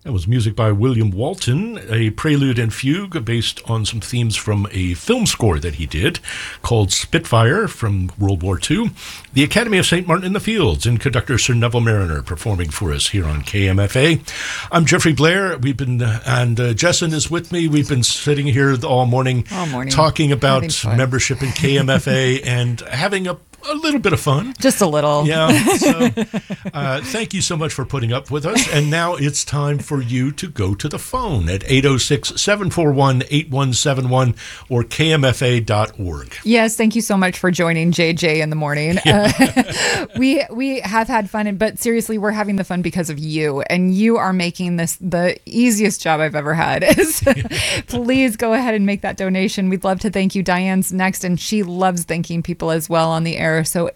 That was music by William Walton, a prelude and fugue based on some themes from a film score that he did called Spitfire from World War II. The Academy of St. Martin in the Fields and conductor Sir Neville Mariner performing for us here on KMFA. I'm Jeffrey Blair. And Jesson is with me. We've been sitting here all morning talking about membership in KMFA and having a little bit of fun. Just a little. Yeah. So, thank you so much for putting up with us. And now it's time for you to go to the phone at 806-741-8171 or kmfa.org. Yes, thank you so much for joining JJ in the morning. Yeah. We have had fun, but seriously, we're having the fun because of you. And you are making this the easiest job I've ever had. Please go ahead and make that donation. We'd love to thank you. Diane's next, and she loves thanking people as well on the air. So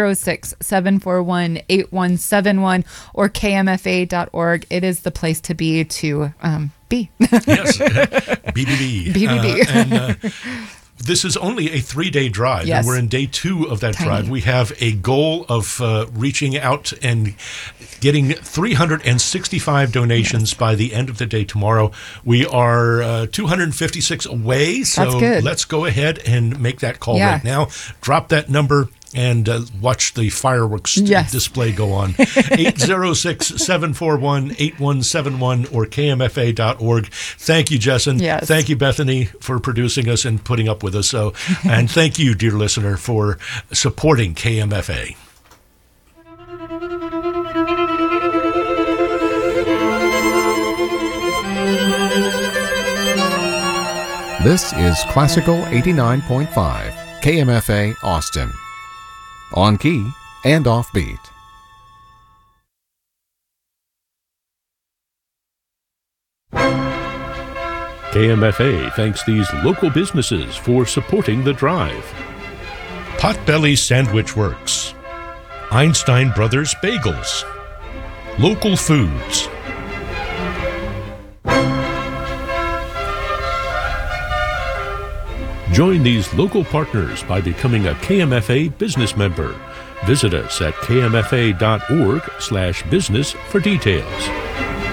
806-741-8171 or kmfa.org. It is the place to be to be. Yes, BBB. BBB. This is only a 3-day drive, yes. And we're in day 2 of that drive. We have a goal of reaching out and getting 365 donations by the end of the day tomorrow. We are 256 away, so let's go ahead and make that call right now. Drop that number and watch the fireworks display go on. 806-741-8171 or kmfa.org. Thank you, Jesson. Yes. Thank you, Bethany, for producing us and putting up with us. So, and thank you, dear listener, for supporting KMFA. This is Classical 89.5, KMFA Austin. On key and offbeat. KMFA thanks these local businesses for supporting the drive. Potbelly Sandwich Works, Einstein Brothers Bagels, Local Foods. Join these local partners by becoming a KMFA business member. Visit us at kmfa.org/business for details.